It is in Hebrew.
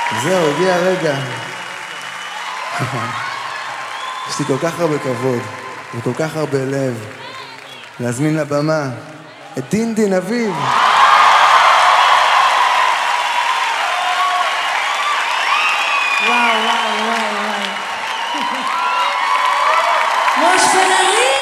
זהו, הגיע הרגע. יש לי כל כך הרבה כבוד וכל כך הרבה לב להזמין לבמה את דין אביב. וואו, וואו, וואו, וואו. ראש בן ארי!